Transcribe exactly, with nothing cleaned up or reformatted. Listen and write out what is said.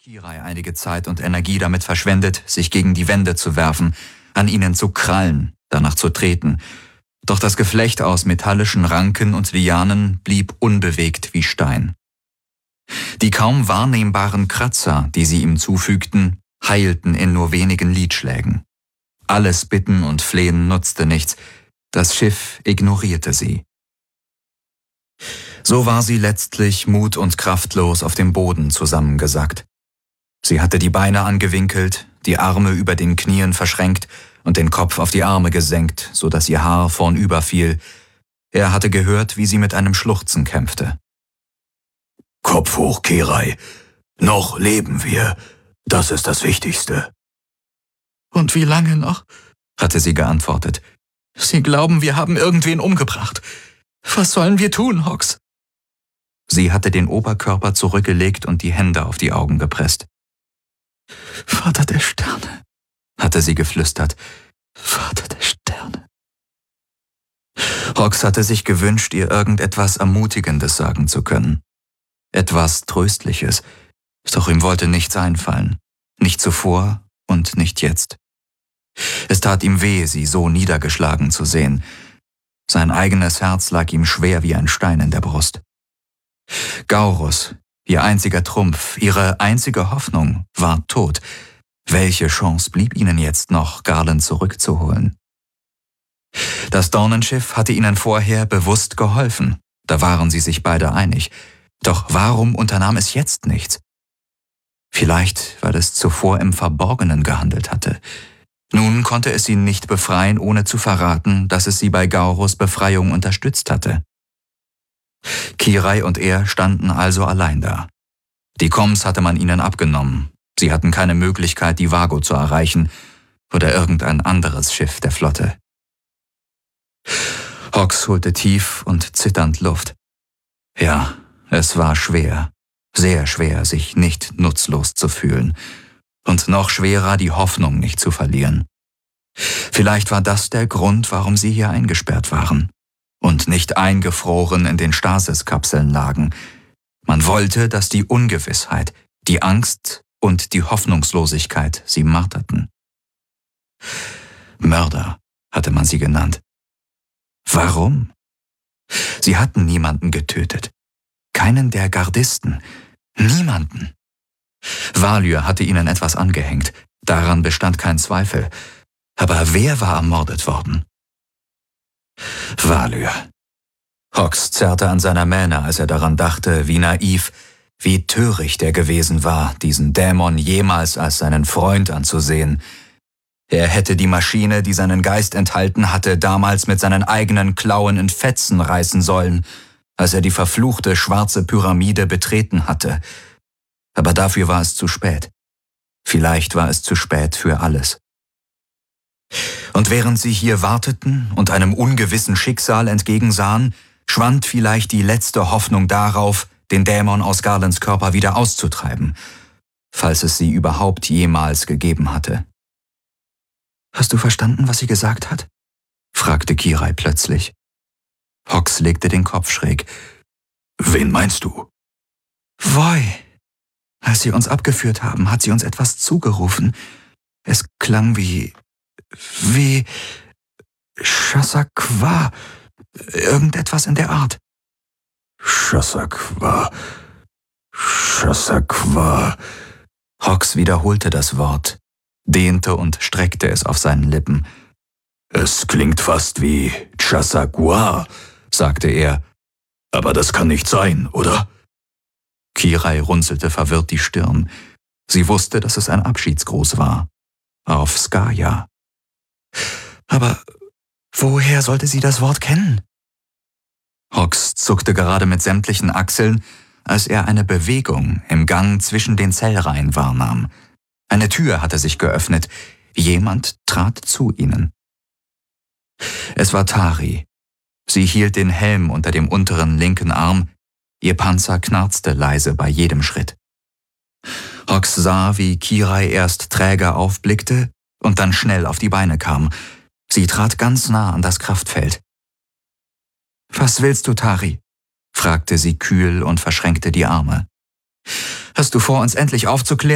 Kirai einige Zeit und Energie damit verschwendet, sich gegen die Wände zu werfen, an ihnen zu krallen, danach zu treten. Doch das Geflecht aus metallischen Ranken und Lianen blieb unbewegt wie Stein. Die kaum wahrnehmbaren Kratzer, die sie ihm zufügten, heilten in nur wenigen Lidschlägen. Alles Bitten und Flehen nutzte nichts, das Schiff ignorierte sie. So war sie letztlich mut- und kraftlos auf dem Boden zusammengesackt. Sie hatte die Beine angewinkelt, die Arme über den Knien verschränkt und den Kopf auf die Arme gesenkt, so dass ihr Haar vornüber fiel. Er hatte gehört, wie sie mit einem Schluchzen kämpfte. »Kopf hoch, Kirai. Noch leben wir. Das ist das Wichtigste.« »Und wie lange noch?« hatte sie geantwortet. »Sie glauben, wir haben irgendwen umgebracht. Was sollen wir tun, Hox?« Sie hatte den Oberkörper zurückgelegt und die Hände auf die Augen gepresst. »Vater der Sterne«, hatte sie geflüstert. »Vater der Sterne.« Hox hatte sich gewünscht, ihr irgendetwas Ermutigendes sagen zu können. Etwas Tröstliches. Doch ihm wollte nichts einfallen. Nicht zuvor und nicht jetzt. Es tat ihm weh, sie so niedergeschlagen zu sehen. Sein eigenes Herz lag ihm schwer wie ein Stein in der Brust. Gaurus, ihr einziger Trumpf, ihre einzige Hoffnung, war tot. Welche Chance blieb ihnen jetzt noch, Garland zurückzuholen? Das Dornenschiff hatte ihnen vorher bewusst geholfen. Da waren sie sich beide einig. Doch warum unternahm es jetzt nichts? Vielleicht, weil es zuvor im Verborgenen gehandelt hatte. Nun konnte es sie nicht befreien, ohne zu verraten, dass es sie bei Gaurus Befreiung unterstützt hatte. Kirai und er standen also allein da. Die Komms hatte man ihnen abgenommen. Sie hatten keine Möglichkeit, die Vago zu erreichen oder irgendein anderes Schiff der Flotte. Hox holte tief und zitternd Luft. Ja, es war schwer, sehr schwer, sich nicht nutzlos zu fühlen. Und noch schwerer, die Hoffnung nicht zu verlieren. Vielleicht war das der Grund, warum sie hier eingesperrt waren und nicht eingefroren in den Stasiskapseln lagen. Man wollte, dass die Ungewissheit, die Angst und die Hoffnungslosigkeit sie marterten. Mörder hatte man sie genannt. Warum? Sie hatten niemanden getötet. Keinen der Gardisten. Niemanden. Valyr hatte ihnen etwas angehängt. Daran bestand kein Zweifel. Aber wer war ermordet worden? Valyr. Hox zerrte an seiner Mähne, als er daran dachte, wie naiv, wie töricht er gewesen war, diesen Dämon jemals als seinen Freund anzusehen. Er hätte die Maschine, die seinen Geist enthalten hatte, damals mit seinen eigenen Klauen in Fetzen reißen sollen, als er die verfluchte schwarze Pyramide betreten hatte. Aber dafür war es zu spät. Vielleicht war es zu spät für alles. Und während sie hier warteten und einem ungewissen Schicksal entgegensahen, schwand vielleicht die letzte Hoffnung darauf, den Dämon aus Garlands Körper wieder auszutreiben, falls es sie überhaupt jemals gegeben hatte. »Hast du verstanden, was sie gesagt hat?« fragte Kirai plötzlich. Hox legte den Kopf schräg. »Wen meinst du?« »Voi. Als sie uns abgeführt haben, hat sie uns etwas zugerufen. Es klang wie... wie... Chassaqua. Irgendetwas in der Art.« »Chassaqua. Chassaqua.« Hox wiederholte das Wort, dehnte und streckte es auf seinen Lippen. »Es klingt fast wie Chassaqua«, sagte er. »Aber das kann nicht sein, oder?« Kirai runzelte verwirrt die Stirn. Sie wusste, dass es ein Abschiedsgruß war. Auf Skaya. »Aber woher sollte sie das Wort kennen?« Hox zuckte gerade mit sämtlichen Achseln, als er eine Bewegung im Gang zwischen den Zellreihen wahrnahm. Eine Tür hatte sich geöffnet. Jemand trat zu ihnen. Es war Tari. Sie hielt den Helm unter dem unteren linken Arm. Ihr Panzer knarzte leise bei jedem Schritt. Hox sah, wie Kirai erst träger aufblickte und dann schnell auf die Beine kam. Sie trat ganz nah an das Kraftfeld. »Was willst du, Tari?« fragte sie kühl und verschränkte die Arme. »Hast du vor, uns endlich aufzuklären?«